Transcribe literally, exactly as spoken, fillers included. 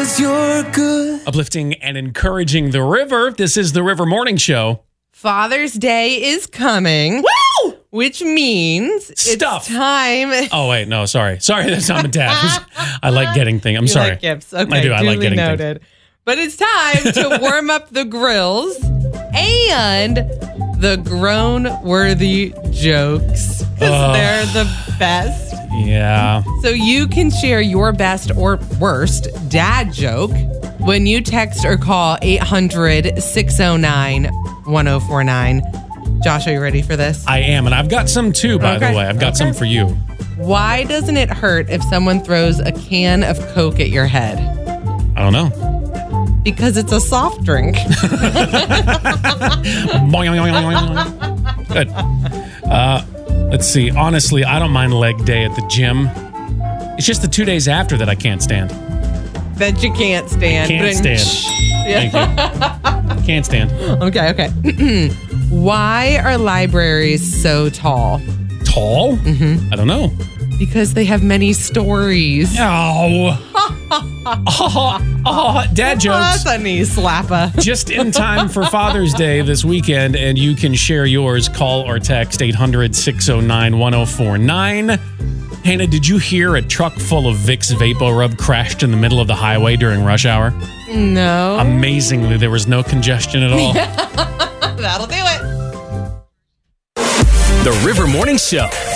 'cause you're good. Uplifting and encouraging the river. This is the River Morning Show. Father's Day is coming. Woo! Which means Stuff. it's time. Oh, wait, no, sorry. Sorry, that's not my dad. I like getting things. I'm You sorry. like gifts. Okay, I do. I like duly getting noted. But it's time to warm up the grills and the grown-worthy jokes. Because Ugh. they're the best. things. Yeah. So you can share your best or worst dad joke when you text or call eight hundred, six oh nine, one oh four nine. Josh, are you ready for this? I am, and I've got some too, by Okay. the way. I've got Okay. some for you. Why doesn't it hurt if someone throws a can of Coke at your head? I don't know. Because it's a soft drink. Good. Uh, let's see. Honestly, I don't mind leg day at the gym. It's just the two days after that I can't stand. That you can't stand. Can't stand. Thank you. Can't stand. Okay, okay. Why are libraries so tall? Tall? Mm-hmm. I don't know. Because they have many stories. Oh. oh, oh, dad jokes. That's a knee slapper. Just in time for Father's Day this weekend, and you can share yours. Call or text eight hundred, six oh nine, one oh four nine. Hannah, did you hear a truck full of Vicks VapoRub crashed in the middle of the highway during rush hour? No. Amazingly, there was no congestion at all. That'll do it. The River Morning Show.